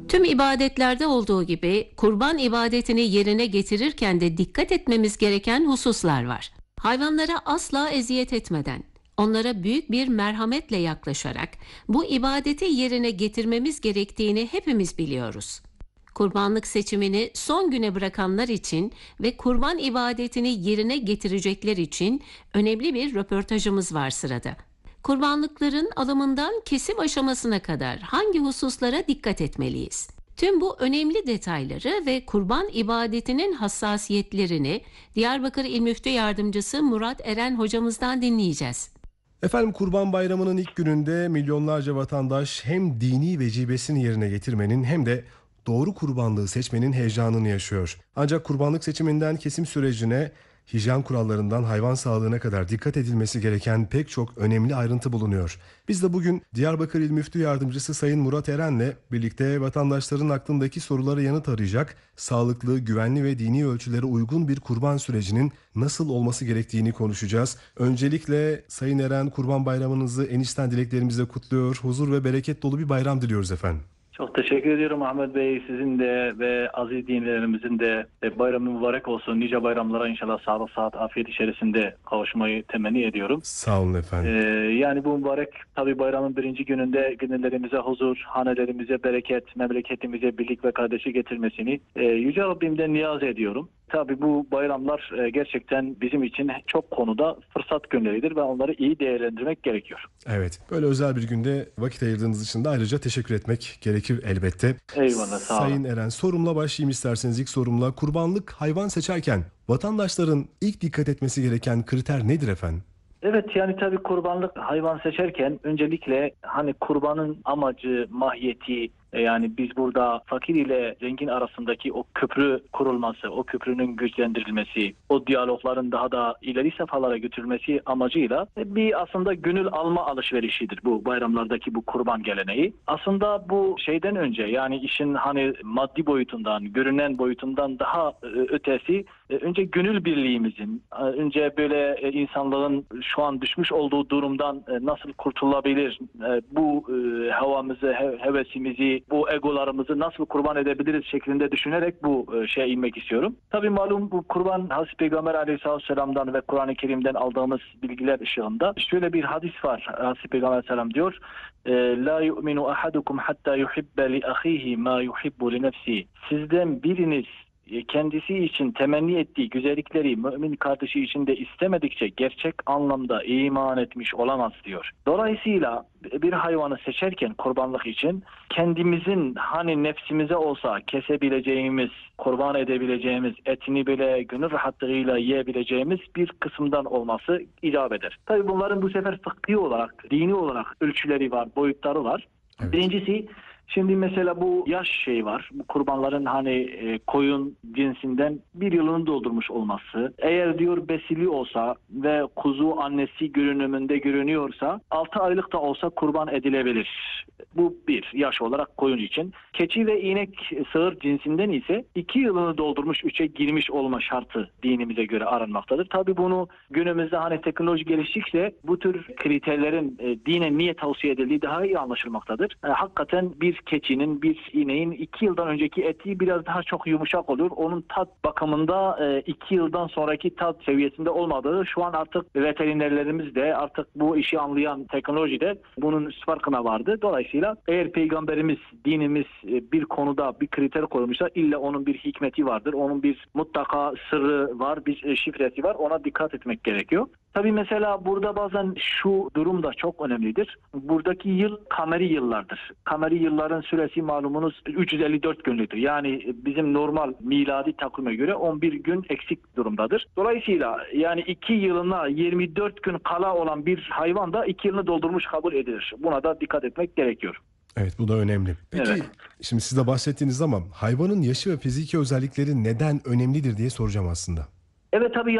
Tüm ibadetlerde olduğu gibi kurban ibadetini yerine getirirken de dikkat etmemiz gereken hususlar var. Hayvanlara asla eziyet etmeden, onlara büyük bir merhametle yaklaşarak bu ibadeti yerine getirmemiz gerektiğini hepimiz biliyoruz. Kurbanlık seçimini son güne bırakanlar için ve kurban ibadetini yerine getirecekler için önemli bir röportajımız var sırada. Kurbanlıkların alımından kesim aşamasına kadar hangi hususlara dikkat etmeliyiz? Tüm bu önemli detayları ve kurban ibadetinin hassasiyetlerini Diyarbakır İl Müftü Yardımcısı Murat Eren hocamızdan dinleyeceğiz. Efendim, Kurban Bayramı'nın ilk gününde milyonlarca vatandaş hem dini vecibesini yerine getirmenin hem de doğru kurbanlığı seçmenin heyecanını yaşıyor. Ancak kurbanlık seçiminden kesim sürecine, hijyen kurallarından hayvan sağlığına kadar dikkat edilmesi gereken pek çok önemli ayrıntı bulunuyor. Biz de bugün Diyarbakır İl Müftü Yardımcısı Sayın Murat Eren'le birlikte vatandaşların aklındaki sorulara yanıt arayacak, sağlıklı, güvenli ve dini ölçülere uygun bir kurban sürecinin nasıl olması gerektiğini konuşacağız. Öncelikle Sayın Eren, Kurban Bayramınızı en içten dileklerimizle kutluyor. Huzur ve bereket dolu bir bayram diliyoruz efendim. Çok teşekkür ediyorum Ahmet Bey. Sizin de ve aziz dinleyenlerimizin de bayramı mübarek olsun. Nice bayramlara inşallah sağlık, sıhhat, afiyet içerisinde kavuşmayı temenni ediyorum. Sağ olun efendim. Yani bu mübarek tabii bayramın birinci gününde gönüllerimize huzur, hanelerimize bereket, memleketimize birlik ve kardeşlik getirmesini Yüce Rabbimden niyaz ediyorum. Tabii bu bayramlar gerçekten bizim için çok konuda fırsat günleridir ve onları iyi değerlendirmek gerekiyor. Evet, böyle özel bir günde vakit ayırdığınız için de ayrıca teşekkür etmek gerekir elbette. Eyvallah, sağ olun. Sayın Eren, sorumla başlayayım isterseniz. İlk sorumla, kurbanlık hayvan seçerken vatandaşların ilk dikkat etmesi gereken kriter nedir efendim? Evet, yani tabii kurbanlık hayvan seçerken öncelikle hani kurbanın amacı, mahiyeti, yani biz burada fakir ile zengin arasındaki o köprü kurulması, o köprünün güçlendirilmesi, o diyalogların daha da ileri safhalara götürülmesi amacıyla bir aslında gönül alma alışverişidir bu bayramlardaki bu kurban geleneği. Aslında bu şeyden önce, yani işin hani maddi boyutundan, görünen boyutundan daha ötesi, önce gönül birliğimizin, önce böyle insanlığın şu an düşmüş olduğu durumdan nasıl kurtulabilir, bu havamızı, hevesimizi, bu egolarımızı nasıl kurban edebiliriz şeklinde düşünerek bu şeye inmek istiyorum. Tabii malum bu kurban Hazreti Peygamber Aleyhisselam'dan ve Kur'an-ı Kerim'den aldığımız bilgiler ışığında şöyle bir hadis var. Hazreti Peygamber Aleyhisselam diyor: "La yu'minu ahadukum hatta yuhibbe li ahihi ma yuhibbu li nefsihi." Sizden biriniz kendisi için temenni ettiği güzellikleri mümin kardeşi için de istemedikçe gerçek anlamda iman etmiş olamaz diyor. Dolayısıyla bir hayvanı seçerken kurbanlık için kendimizin hani nefsimize olsa kesebileceğimiz, kurban edebileceğimiz, etini böyle gönül rahatlığıyla yiyebileceğimiz bir kısımdan olması icap eder. Tabii bunların bu sefer fıkhi olarak, dini olarak ölçüleri var, boyutları var. Evet. Birincisi, şimdi mesela bu yaş şey var. Bu kurbanların hani koyun cinsinden bir yılını doldurmuş olması. Eğer diyor besili olsa ve kuzu annesi görünümünde görünüyorsa 6 aylık da olsa kurban edilebilir. Bu bir yaş olarak koyun için. Keçi ve inek sığır cinsinden ise 2 yılını doldurmuş 3'e girmiş olma şartı dinimize göre aranmaktadır. Tabii bunu günümüzde hani teknoloji geliştikçe bu tür kriterlerin dinen niye tavsiye edildiği daha iyi anlaşılmaktadır. Hakikaten bir keçinin, bir ineğin 2 yıldan önceki eti biraz daha çok yumuşak olur. Onun tat bakımında 2 yıldan sonraki tat seviyesinde olmadığı şu an artık veterinerlerimiz de artık bu işi anlayan teknolojide bunun farkına vardı. Dolayısıyla eğer Peygamberimiz, dinimiz bir konuda bir kriter koymuşsa illa onun bir hikmeti vardır. Onun bir mutlaka sırrı var, bir şifresi var. Ona dikkat etmek gerekiyor. Tabii mesela burada bazen şu durum da çok önemlidir. Buradaki yıl kameri yıllardır. Kameri yılların süresi malumunuz 354 günlüktür. Yani bizim normal miladi takvime göre 11 gün eksik durumdadır. Dolayısıyla yani 2 yılına 24 gün kala olan bir hayvan da 2 yılını doldurmuş kabul edilir. Buna da dikkat etmek gerekiyor. Evet, bu da önemli. Peki evet. Şimdi siz de bahsettiniz ama hayvanın yaşı ve fiziki özellikleri neden önemlidir diye soracağım aslında. Evet, tabii.